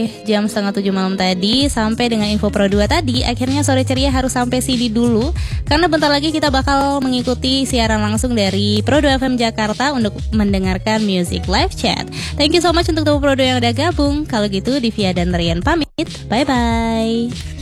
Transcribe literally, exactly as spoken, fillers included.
jam setengah tujuh malam tadi sampai dengan info Pro dua tadi, akhirnya Sore Ceria harus sampai sini dulu karena bentar lagi kita bakal mengikuti siaran langsung dari Pro dua F M Jakarta untuk mendengarkan Music Live Chat. Thank you so much untuk teman Pro dua yang udah gabung. Kalau gitu Divya dan Rian pamit. Bye bye.